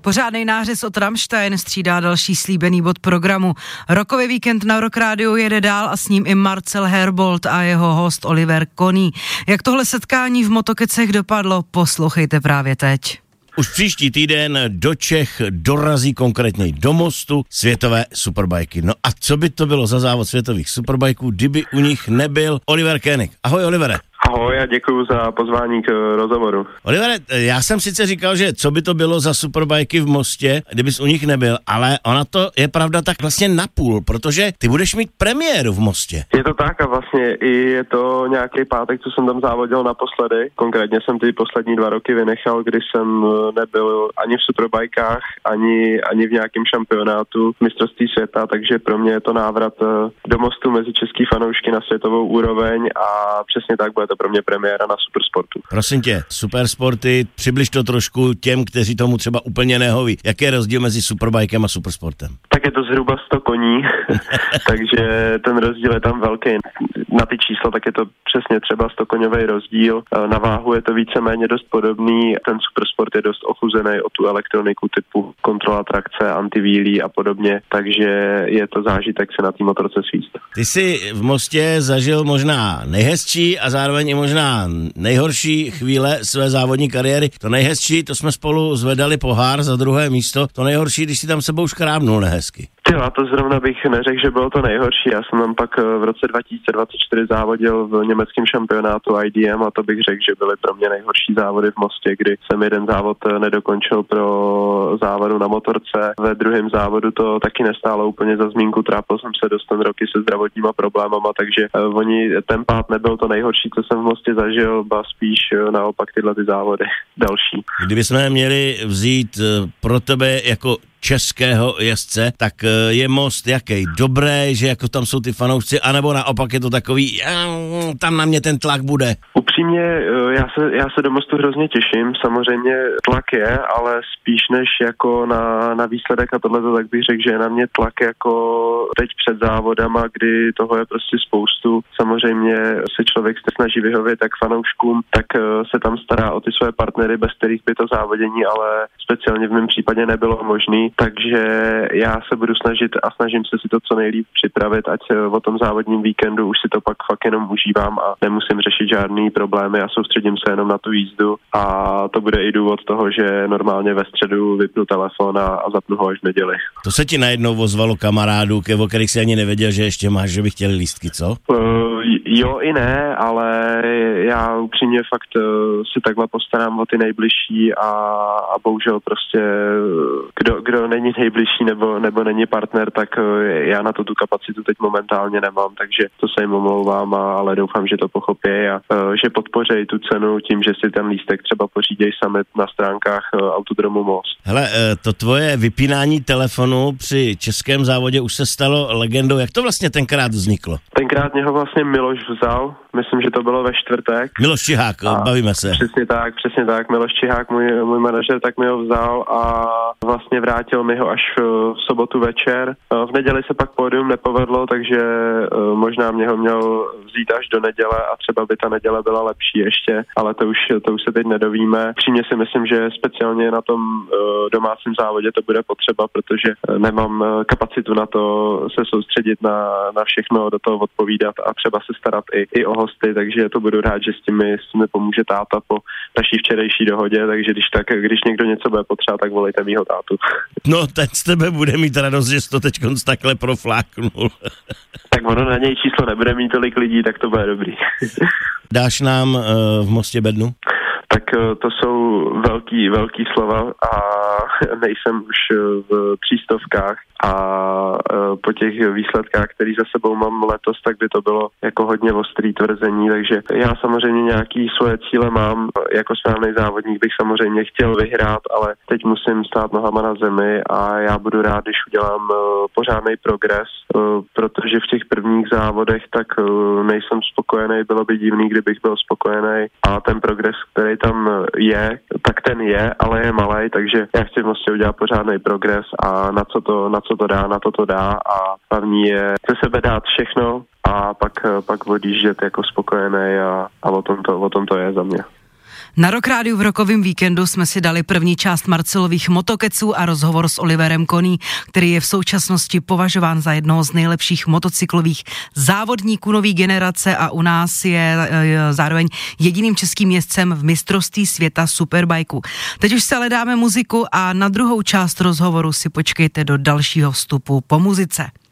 Pořádnej nářez od Rammstein střídá další slíbený bod programu. Rockový víkend na Rock Rádiu jede dál a s ním i Marcel Herbold a jeho host Oliver Koný. Jak tohle setkání v Motokecech dopadlo, poslouchejte právě teď. Už příští týden do Čech dorazí, konkrétně do Mostu, světové superbajky. No a co by to bylo za závod světových superbajků, kdyby u nich nebyl Oliver Koenig. Ahoj, Olivere. Ahoj a děkuji za pozvání k rozhovoru. Olivere, já jsem sice říkal, že co by to bylo za superbajky v Mostě, kdybys u nich nebyl, ale ona to je pravda tak vlastně napůl, protože ty budeš mít premiéru v Mostě. Je to tak a vlastně i je to nějaký pátek, co jsem tam závodil naposledy. Konkrétně jsem ty poslední 2 roky vynechal, kdy jsem nebyl ani v superbajkách, ani v nějakém šampionátu mistrovství světa, takže pro mě je to návrat do Mostu mezi český fanoušky na světovou úroveň a přesně tak bude to pro mě premiéra na Supersportu. Prosím tě, Supersporty, přibliž to trošku těm, kteří tomu třeba úplně nehoví. Jaký je rozdíl mezi Superbajkem a Supersportem? Tak je to zhruba 100 koní, takže ten rozdíl je tam velký. Na ty čísla tak je to přesně třeba 100koňový rozdíl. Na váhu je to víceméně dost podobný. Ten Supersport je dost ochuzený o tu elektroniku typu kontrola trakce, antivílí a podobně, takže je to zážitek se na té motorce svíst. Ty jsi v Mostě zažil možná nejhezčí a zároveň i možná nejhorší chvíle své závodní kariéry. To nejhezčí, to jsme spolu zvedali pohár za 2. místo. To nejhorší, když si tam sebou škrábnul nehezky. A to zrovna bych neřekl, že bylo to nejhorší. Já jsem tam pak v roce 2024 závodil v německém šampionátu IDM a to bych řekl, že byly pro mě nejhorší závody v Mostě, kdy jsem jeden závod nedokončil pro závodu na motorce. Ve druhém závodu to taky nestálo úplně za zmínku, trápil jsem se dost ten roky se zdravotníma problémama, takže ten pád nebyl to nejhorší, co jsem v Mostě zažil, ba spíš naopak tyhle ty závody další. Kdybychom měli vzít pro tebe jako českého jezdce, tak je Most jaký? Dobrý, že jako tam jsou ty fanoušci, anebo naopak je to takový, tam na mě ten tlak bude? Upřímně, já se do Mostu hrozně těším, samozřejmě tlak je, ale spíš než jako na výsledek a tohleto, tak bych řekl, že je na mě tlak jako teď před závodama, kdy toho je prostě spoustu. Samozřejmě se člověk snaží vyhovět tak fanouškům, tak se tam stará o ty své partnery, bez kterých by to závodění, ale speciálně v mém případě nebylo možné. Takže já se budu snažím se si to co nejlíp připravit, ať o tom závodním víkendu už si to pak fakt jenom užívám a nemusím řešit žádný problémy a soustředím se jenom na tu jízdu a to bude i důvod toho, že normálně ve středu vypnu telefon a zapnu ho až v neděli. To se ti najednou ozvalo kamarádů, o kterých si ani nevěděl, že ještě máš, že by chtěli lístky, co? Jo i ne, ale já upřímně fakt si takhle postarám o ty nejbližší a bohužel prostě kdo není nejbližší nebo není partner, tak já na to tu kapacitu teď momentálně nemám, takže to se jim omlouvám, ale doufám, že to pochopí a že podpoří tu cenu tím, že si ten lístek třeba poříděj sami na stránkách Autodromu Most. Hele, to tvoje vypínání telefonu při českém závodě už se stalo legendou. Jak to vlastně tenkrát vzniklo? Tenkrát mě ho vlastně Miloš vzal, myslím, že to bylo ve čtvrtek. Miloš Čihák, bavíme se. Přesně tak. Miloš Čihák, můj manažer, tak mi ho vzal a vlastně vrátil mi ho až v sobotu večer. V neděli se pak pódium nepovedlo, takže možná mě ho měl vzít až do neděle a třeba by ta neděle byla lepší ještě, ale to už se teď nedovíme. Přímě si myslím, že speciálně na tom domácím závodě to bude potřeba, protože nemám kapacitu na to se soustředit na všechno, do toho odpovídat a třeba se starat i o hosty, takže to budu rád, že s tím mi pomůže táta po naší včerejší dohodě, takže když někdo něco bude potřeba, tak volejte mýho tátu. No, teď z tebe bude mít radost, že jsi to teď takhle profláknul. Tak ono na něj číslo nebude mít tolik lidí, tak to bude dobrý. Dáš nám v Mostě bednu? Tak to jsou velký slova a nejsem už v 300 a po těch výsledkách, který za sebou mám letos, tak by to bylo jako hodně ostrý tvrzení, takže já samozřejmě nějaký svoje cíle mám, jako správný závodník bych samozřejmě chtěl vyhrát, ale teď musím stát nohama na zemi a já budu rád, když udělám pořádný progres, protože v těch prvních závodech tak nejsem spokojený, bylo by divný, kdybych byl spokojený a ten progres, který tam je, tak ten je, ale je malej, takže já chci vlastně udělat pořádný progres a na co to dá a hlavní je ze sebe dát všechno a pak odjíždět jako spokojený a o tom to je za mě. Na Rock Rádiu v rokovém víkendu jsme si dali první část Marcelových motokeců a rozhovor s Oliverem Koní, který je v současnosti považován za jednoho z nejlepších motocyklových závodníků nové generace a u nás je zároveň jediným českým jezdcem v mistrovství světa superbajku. Teď už se ale dáme muziku a na druhou část rozhovoru si počkejte do dalšího vstupu po muzice.